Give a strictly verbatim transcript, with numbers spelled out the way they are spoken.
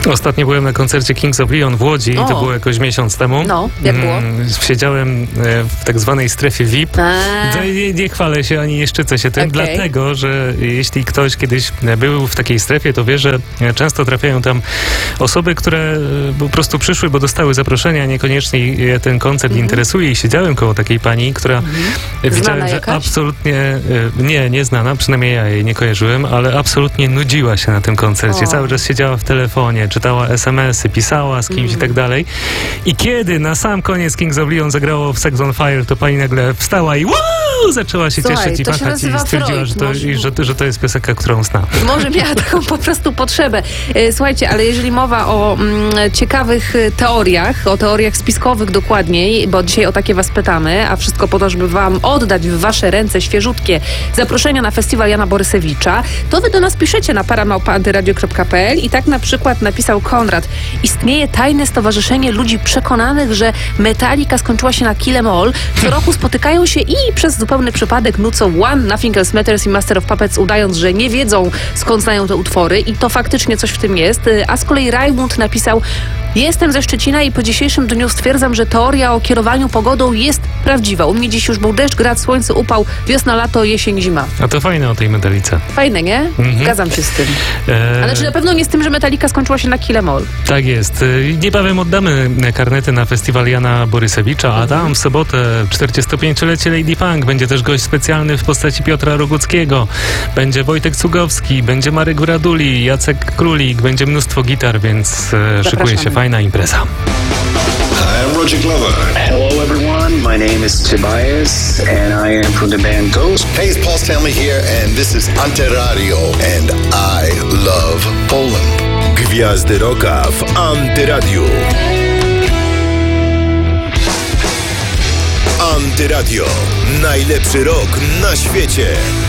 Ostatnio byłem na koncercie Kings of Leon w Łodzi i O. to było jakoś miesiąc temu. No, jak było? Mm, Siedziałem e, w tak zwanej strefie V I P. A. No i Nie, nie chwalę się ani nie szczycę się tym, Okej. dlatego, że jeśli ktoś kiedyś był w takiej strefie, to wie, że często trafiają tam osoby, które po prostu przyszły, bo dostały zaproszenia, niekoniecznie je ten koncert Mhm. interesuje i siedziałem koło takiej pani, która widziałem, Znana że jakaś? absolutnie, e, nie, nie znana, przynajmniej ja jej nie kojarzyłem, ale absolutnie nudziła się na tym koncercie. O. Cały czas siedziała w telefonie, czytała es em esy, pisała z kimś Mhm. i tak dalej. I kiedy na sam koniec Kings of Leon zagrało w Sex on Fire, to pani nagle wstała i wow, zaczęła się Słuchaj, cieszyć i to się machać i nazywa stwierdziła, Freud. że to, Może- i, że, że to jest piosenka, którą zna. Może miała taką po prostu potrzebę. E, Słuchajcie, ale jeżeli mowa o mm, ciekawych e, teoriach, o teoriach spiskowych dokładniej, bo dzisiaj o takie was pytamy, a wszystko po to, żeby wam oddać w wasze ręce świeżutkie zaproszenia na festiwal Jana Borysewicza, to wy do nas piszecie na paramałpa antyradio kropka pe el i tak na przykład napisał Konrad. Istnieje tajne stowarzyszenie ludzi przekonanych, że Metallica skończyła się na Kill 'Em All. Co roku spotykają się i przez zupełny przypadek nucą One, Nothing Else Matters i Master of Puppets, udając, że nie wiedzą, skąd znają te utwory i to faktycznie coś w tym jest. A z kolei Rajmund napisał: jestem ze Szczecina i po dzisiejszym dniu stwierdzam, że teoria o kierowaniu pogodą jest prawdziwa. U mnie dziś już był deszcz, grad, słońce, upał, wiosna, lato, jesień, zima. A to fajne o tej Metalice. Fajne, nie? Mhm. Zgadzam się z tym. E, Ale czy na pewno nie z tym, że Metallica skończyła się na Kill 'Em All? Tak jest. E, Niebawem oddamy karnety na festiwal Jana Borysewicza, a tam w sobotę czterdziestopięciolecie Lady Funk. Będzie też gość specjalny w postaci Piotra Roguckiego. Będzie Wojtek Cugowski, będzie Marek Raduli, Jacek Królik, będzie mnóstwo gitar, więc e, szykuje się Zapraszamy. fajna impreza. Hi, I'm Roger Glover. Hello, everyone. My name is Tobias, and I am from the band Ghost. Hey, it's Paul Stanley here, and this is Antyradio, and I love Poland. Gwiazdy Rocka w Antyradiu. Antyradio. Najlepszy rok na świecie.